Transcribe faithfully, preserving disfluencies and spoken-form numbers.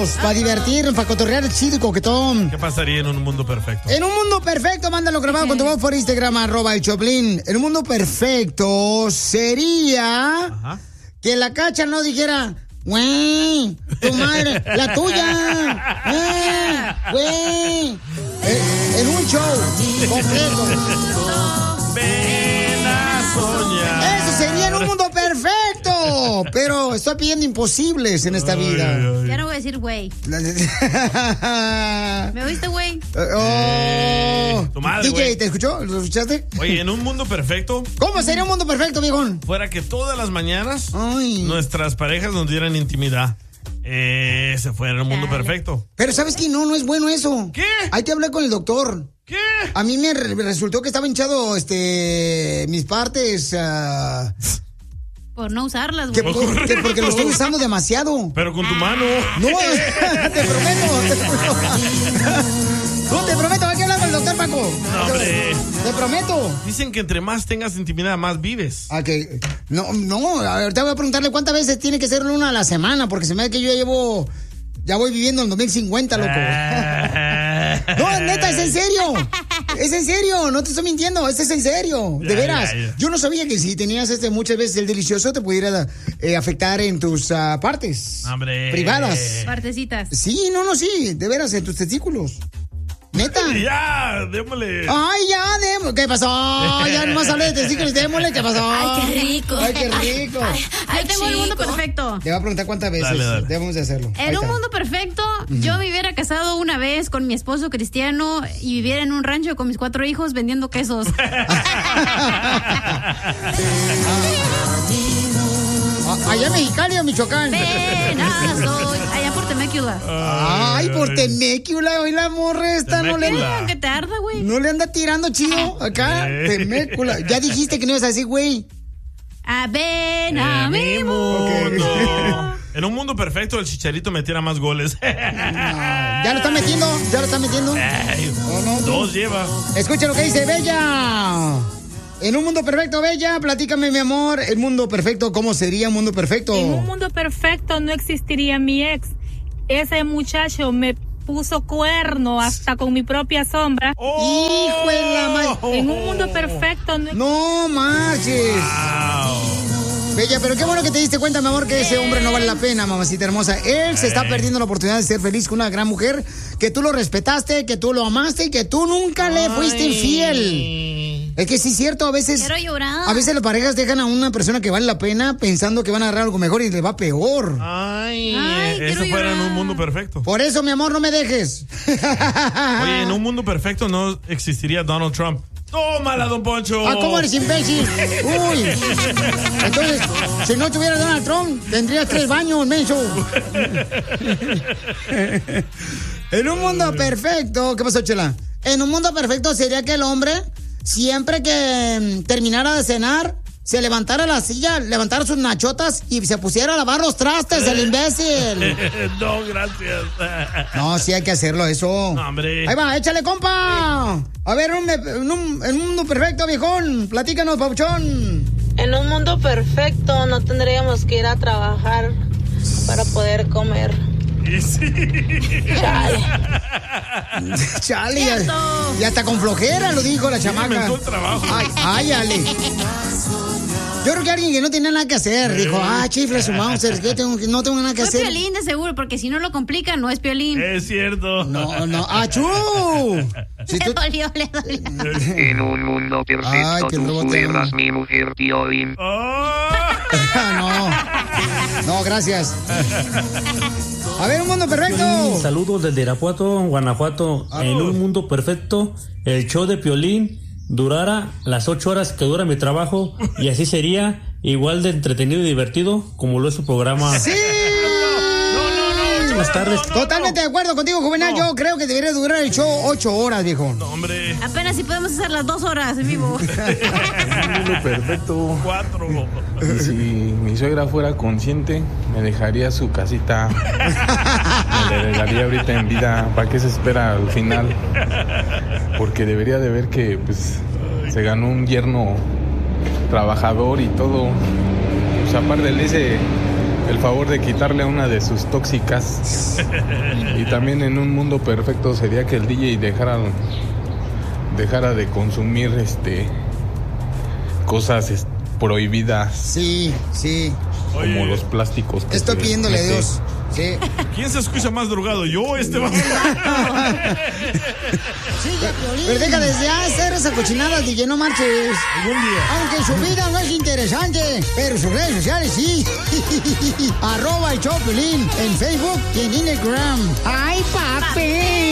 juntos, para divertirnos, para cotorrear el chido y coquetón. ¿Qué pasaría en un mundo perfecto? En un mundo perfecto, mándalo grabado con tu voz por Instagram, arroba el Choplin. En un mundo perfecto sería Ajá. que la Cacha no dijera, güey, tu madre, la tuya, güey, en un show completo. Ven a soñar. Eso sería en un mundo perfecto. Pero estoy pidiendo imposibles en esta vida. Ay, ay. Ya no voy a decir güey. ¿Me oíste, güey? Oh. Tu madre, D J, güey. ¿te escuchó? ¿Lo escuchaste? Oye, en un mundo perfecto. ¿Cómo sería un mundo perfecto, viejón? Fuera que todas las mañanas ay. nuestras parejas nos dieran intimidad. Eh, se fuera un mundo perfecto. Pero ¿sabes qué? No, no es bueno eso. ¿Qué? Hay que hablar con el doctor. ¿Qué? A mí me re- resultó que estaba hinchado, este, mis partes. Uh, por no usarlas, güey. Que, por, que porque lo estoy usando demasiado. Pero con tu mano. No, te prometo. Te prometo. No, te prometo, hay que hablar con el doctor, Paco. No, hombre. Te prometo. Dicen que entre más tengas intimidad, más vives. Ok. No, no, a ver, te voy a preguntarle cuántas veces tiene que ser una a la semana, porque se me da que yo ya llevo, ya voy viviendo en dos mil cincuenta, loco. No, neta, es en serio. Es en serio, no te estoy mintiendo, este es en serio. De ya, veras. Ya, ya. Yo no sabía que si tenías este muchas veces el delicioso te pudiera eh, afectar en tus uh, partes Hombre. privadas. Partecitas. Sí, no, no, sí, de veras, en tus testículos. ¿Neta? Ya, démosle. Ay, ya, démosle. ¿Qué pasó? Ya nomás hablé de testículos, démosle. ¿Qué pasó? Ay, qué rico. Ay, qué rico. Ay, ay, yo tengo el mundo perfecto. Te voy a preguntar cuántas veces Dale, dale. debemos de hacerlo. En Ahí un está. mundo perfecto, uh-huh. yo me hubiera casado una vez con mi esposo cristiano y viviera en un rancho con mis cuatro hijos vendiendo quesos. Allá en Mexicali o Michoacán. Pena soy. Allá por Temécula. Ay, por Temécula. Hoy la morra esta no le, que te arda, güey. no le anda tirando chido acá. Temécula. Ya dijiste que no ibas a decir, güey. A ven a mi mundo. Okay. En un mundo perfecto, el Chicharito metiera más goles. No, ya lo está metiendo, ya lo está metiendo. Ey, oh, no, dos lleva. Escucha lo que dice Bella. En un mundo perfecto, Bella, platícame, mi amor, el mundo perfecto, ¿cómo sería un mundo perfecto? En un mundo perfecto no existiría mi ex. Ese muchacho me puso cuerno hasta con mi propia sombra. Oh, ¡hijo de la madre! En un mundo perfecto no... ¡No marches! Wow. Bella, pero qué bueno que te diste cuenta, mi amor, que ese hombre no vale la pena, mamacita hermosa. Él se está perdiendo la oportunidad de ser feliz con una gran mujer, que tú lo respetaste, que tú lo amaste y que tú nunca le fuiste infiel. Es que sí es cierto, a veces... Quiero llorar. A veces las parejas dejan a una persona que vale la pena pensando que van a agarrar algo mejor y le va peor. Ay, Ay, eso quiero fuera en llorar. un mundo perfecto. Por eso, mi amor, no me dejes. Oye, en un mundo perfecto no existiría Donald Trump. ¡Tómala, don Poncho! Ah, ¿cómo eres imbécil? Uy. Entonces, si no tuviera Donald Trump, tendrías tres baños, menso. En un mundo perfecto, ¿qué pasó, Chela? En un mundo perfecto sería que el hombre, siempre que mm, terminara de cenar, se levantara la silla, levantara sus nachotas y se pusiera a lavar los trastes, el imbécil. No, gracias. No, sí hay que hacerlo, eso. No, hombre. Ahí va, échale, compa. A ver, un, en, un, en un mundo perfecto, viejón. Platícanos, pauchón. En un mundo perfecto no tendríamos que ir a trabajar para poder comer. Y sí. Chale. Chale, ya, ya hasta con flojera lo dijo la Sí, chamaca. inventó el trabajo. Ay, ay, Ale. Yo creo que alguien que no tenía nada que hacer dijo, ah, chifle su mouse, que tengo, no tengo nada que Fue hacer. Piolín de seguro, porque si no lo complica, no es Piolín. Es cierto. No, no, achú. Si Le tú... dolió, le dolió. En un mundo perfecto Ay, que tú luego te- fueras mi mujer, Piolín. Oh. no, no, gracias. A ver, un mundo perfecto. Saludos desde Irapuato, Guanajuato. Ah, En no. un mundo perfecto, el show de Piolín durara las ocho horas que dura mi trabajo y así sería igual de entretenido y divertido como lo es su programa. Sí. Buenas tardes. Totalmente de acuerdo contigo, Juvenal. Yo creo que debería durar el show ocho horas, viejo. No, hombre. Apenas si podemos hacer las dos horas en vivo. Un mundo perfecto. Cuatro. Y si mi suegra fuera consciente, me dejaría su casita. Me le daría ahorita en vida. ¿Para qué se espera al final? Porque debería de ver que pues se ganó un yerno trabajador y todo. Pues aparte le dice el favor de quitarle a una de sus tóxicas. Y también en un mundo perfecto sería que el D J dejara, dejara de consumir este cosas este, prohibidas. Sí, sí. Como Oye, los plásticos. Que Estoy se pidiéndole a mete. Dios. Sí. ¿Quién se escucha más drogado? ¿Yo o este vato? Pero deja desde hacer esa cochinada, D J, no marches. Algún día. Aunque su vida no es interesante, pero sus redes sociales sí. Arroba el Choplin en Facebook y en Instagram. ¡Ay, papi!